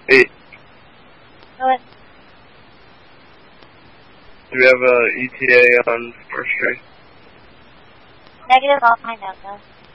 Hey, What? do we have a ETA on first string? Negative, I'll find out though.